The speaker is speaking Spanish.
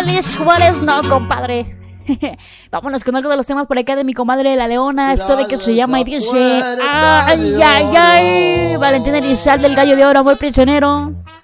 Elis Juárez, no, compadre. Vámonos con algo de los temas por acá de mi comadre La Leona. Esto de que se llama y dice: ay, ay, ay. Valentina Elizalde, el gallo de oro, amor prisionero.